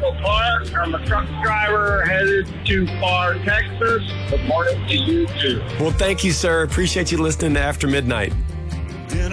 Michael Clark. I'm a truck driver headed to Pharr, Texas. Good morning to you, too. Well, thank you, sir. Appreciate you listening to After Midnight.